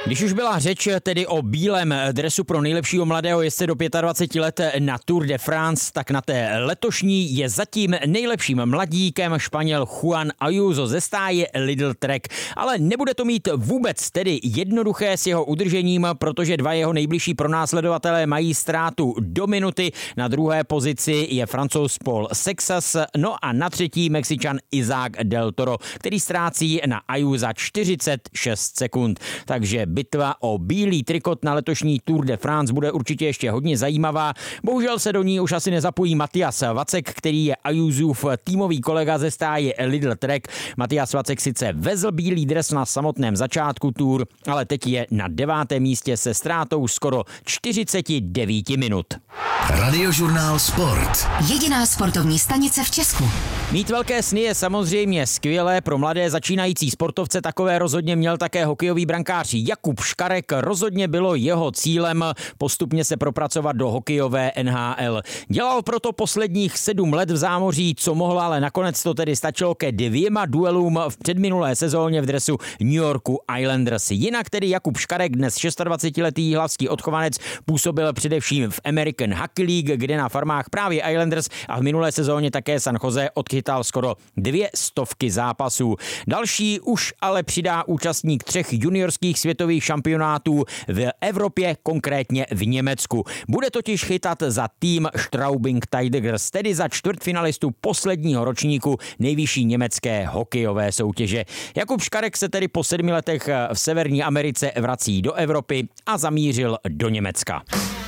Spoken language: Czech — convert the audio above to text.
Když už byla řeč tedy o bílém dresu pro nejlepšího mladého jezdce do 25 let na Tour de France, tak na té letošní je zatím nejlepším mladíkem Španěl Juan Ayuso ze stáje Lidl Trek. Ale nebude to mít vůbec tedy jednoduché s jeho udržením, protože dva jeho nejbližší pronásledovatelé mají ztrátu do minuty. Na druhé pozici je Francouz Paul Sexas, no a na třetí Mexičan Isaac del Toro, který ztrácí na Ayusa 46 sekund. Takže bitva o bílý trikot na letošní Tour de France bude určitě ještě hodně zajímavá. Bohužel se do ní už asi nezapojí Matthias Vacek, který je Ayusův týmový kolega ze stáje Lidl Trek. Matthias Vacek sice vezl bílý dres na samotném začátku Tour, ale teď je na 9. místě se ztrátou skoro 49 minut. Radiožurnál Sport. Jediná sportovní stanice v Česku. Mít velké sny je samozřejmě skvělé, pro mladé začínající sportovce takové rozhodně měl také hokejový brankář Jakub Škarek. Rozhodně bylo jeho cílem postupně se propracovat do hokejové NHL. Dělal proto posledních 7 let v zámoří, co mohl, ale nakonec to tedy stačilo ke 2 duelům v předminulé sezóně v dresu New Yorku Islanders. Jinak tedy Jakub Škarek, dnes 26letý hlavský odchovanec, působil především v American Hockey League, kde na farmách právě Islanders a v minulé sezóně také San Jose odchytal skoro 200 zápasů. Další už ale přidá účastník 3 juniorských světových šampionátů v Evropě, konkrétně v Německu. Bude totiž chytat za tým Straubing Tigers, tedy za čtvrtfinalistu posledního ročníku nejvyšší německé hokejové soutěže. Jakub Škarek se tedy po 7 letech v Severní Americe vrací do Evropy a zamířil do Německa.